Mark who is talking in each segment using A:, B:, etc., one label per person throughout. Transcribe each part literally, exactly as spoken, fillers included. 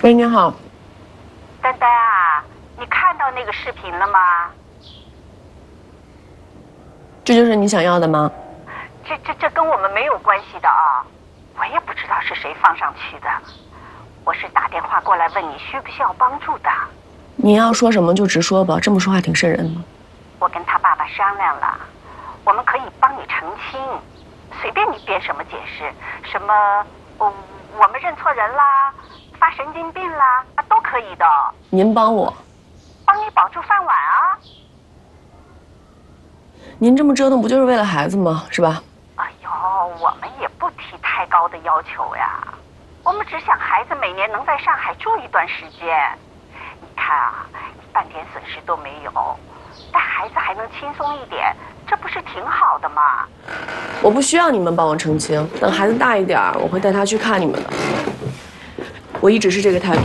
A: 喂，你好，
B: 丹丹啊，你看到那个视频了吗？
A: 这就是你想要的吗？
B: 这这这跟我们没有关系的啊，我也不知道是谁放上去的，我是打电话过来问你需不需要帮助的。
A: 你要说什么就直说吧，这么说话挺瘆人的。
B: 我跟他爸爸商量了，我们可以帮你澄清，随便你编什么解释，什么我我们认错人啦，发神经病啦，都可以的。
A: 您帮我，
B: 帮你保住饭碗啊！
A: 您这么折腾不就是为了孩子吗？是吧？
B: 哎呦，我们也不提太高的要求呀，我们只想孩子每年能在上海住一段时间。你看啊，半点损失都没有，带孩子还能轻松一点，这不是挺好的吗？
A: 我不需要你们帮我澄清，等孩子大一点，我会带他去看你们的。我一直是这个态度。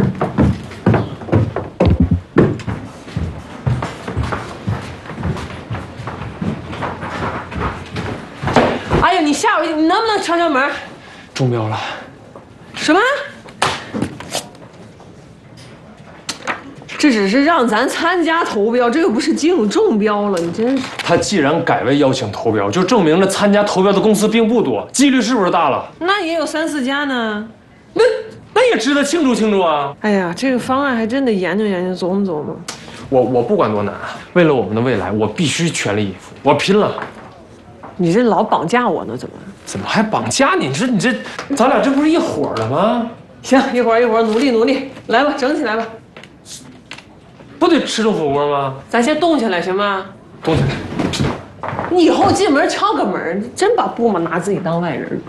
C: 哎呀，你吓我！你能不能敲敲门？
D: 中标了。
C: 什么？这只是让咱参加投标，这又不是竞中标了，你真是。
D: 他既然改为邀请投标，就证明了参加投标的公司并不多，几率是不是大了？
C: 那也有三四家呢。
D: 那那也值得庆祝庆祝啊！
C: 哎呀，这个方案还真得研究研究，琢磨琢磨。
D: 我我不管多难，为了我们的未来，我必须全力以赴，我拼了！
C: 你这老绑架我呢？怎么？
D: 怎么还绑架你？你说你这，咱俩这不是一伙的吗？
C: 行，一会儿一会儿努力努力，来吧，整起来吧。
D: 不得吃顿火锅吗？
C: 咱先动起来行吗？
D: 动起来。
C: 你以后进门敲个门，真把布嘛拿自己当外人。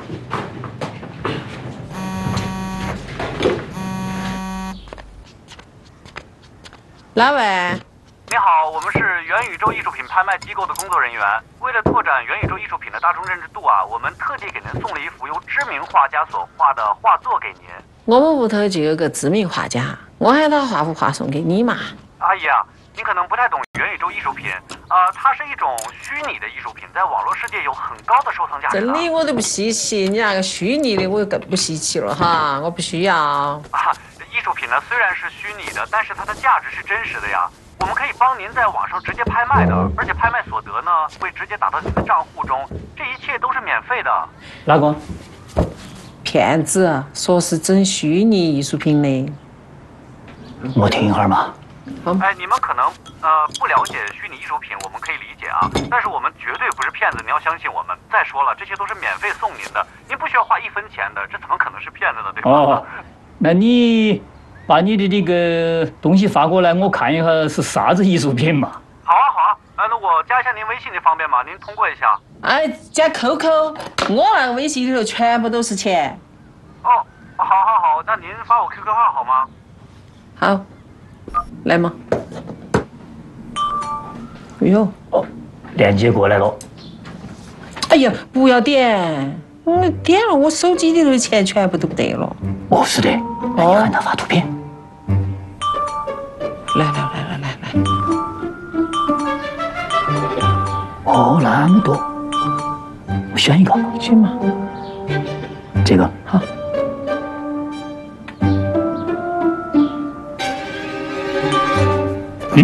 C: 来喂。
E: 你好，我们是元宇宙艺术品拍卖机构的工作人员。为了拓展元宇宙艺术品的大众认知度啊，我们特地给您送了一幅由知名画家所画的画作给您。
C: 我们屋头就有个知名画家，我喊他画幅画送给你嘛。
E: 阿姨啊，您可能不太懂元宇宙艺术品，呃，它是一种虚拟的艺术品，在网络世界有很高的收藏价值。
C: 真的我都不稀奇，你那个虚拟的我就更不稀奇了哈，我不需要。
E: 啊，艺术品呢虽然是虚拟的，但是它的价值是真实的呀。我们可以帮您在网上直接拍卖的，而且拍卖所得呢会直接打到您的账户中，这一切都是免费的。
F: 哪个？
C: 骗子，说是整虚拟艺术品的。
F: 我听一会儿嘛。
E: 哎，你们可能呃不了解虚拟艺术品，我们可以理解啊，但是我们绝对不是骗子，你要相信我们。再说了，这些都是免费送您的，您不需要花一分钱的，这怎么可能是骗子呢？对吧？
F: 哦，那你把你的这个东西发过来，我看一下是啥子艺术品嘛。
E: 好啊好啊，呃，那我加一下您微信，您方便吗？您通过一下。
C: 哎，加 Q Q， 我那个微信里头全部都是钱。
E: 哦，好好好，那您发我 Q Q 号好吗？
C: 好，来嘛。哎呦，
F: 哦，链接过来了。
C: 哎呀，不要点，我点了，我手机里头的钱全部都不得了。
F: 哦，是的，那你喊他发图片。
C: 来来来来来来。
F: 哦，那么多，我选一个。
C: 选嘛。
F: 这个
C: 好。
F: 嗯。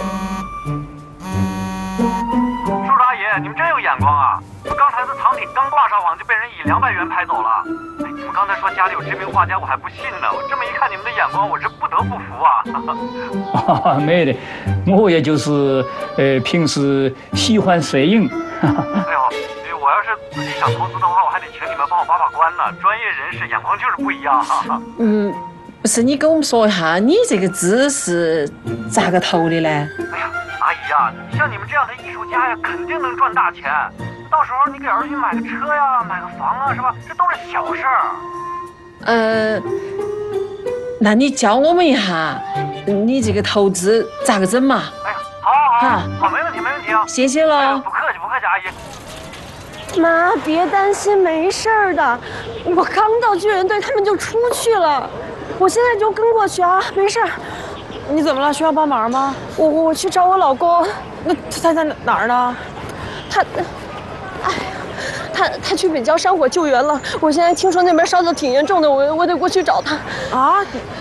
E: 叔叔阿姨，你们真有眼光啊！刚才的藏品刚挂上网就被人以两百元拍走了。哎，你们刚才说家里有知名画家，我还不信呢。我这么一看你们的眼光，我是不得不服啊。
F: 啊，没得，我也就是呃平时喜欢摄影。
E: 哎呦，我要是自己想投资的话，我还得请你们帮我把把关呢。专业人士眼光就是不一样。
C: 嗯，不是，你跟我们说一下，你这个资是咋个投的呢？
E: 哎呀，阿姨呀，像你们这样的艺术家呀，肯定能赚大钱。到时候你给儿女买个车呀，买个房啊，是吧？这都是小事儿。
C: 呃，那你教我们一下，你这个投资咋个整嘛？
E: 哎呀，好好好，好，没问题，没问题啊。
C: 谢谢喽。
E: 哎，不客气，不客气，阿姨。
A: 妈，别担心，没事儿的。我刚到巨人队，他们就出去了，我现在就跟过去啊，没事儿。
G: 你怎么了？需要帮忙吗？
A: 我我我去找我老公。
G: 那他在哪儿呢？
A: 他，哎呀，他他去北郊山火救援了。我现在听说那边烧得挺严重的，我我得过去找他。
G: 啊？